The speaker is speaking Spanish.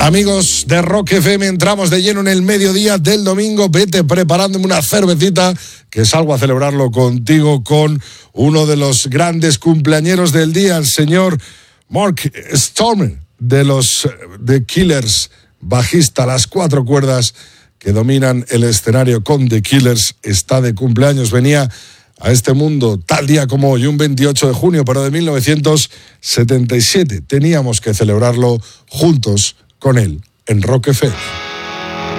Amigos de Rock FM, entramos de lleno en el mediodía del domingo. Vete preparándome una cervecita, que salgo a celebrarlo contigo con uno de los grandes cumpleañeros del día, el señor Mark Stormer, de los The Killers, bajista, las 4 cuerdas que dominan el escenario con The Killers. Está de cumpleaños, venía a este mundo tal día como hoy, un 28 de junio, pero de 1977. Teníamos que celebrarlo juntos con él en Rock FM.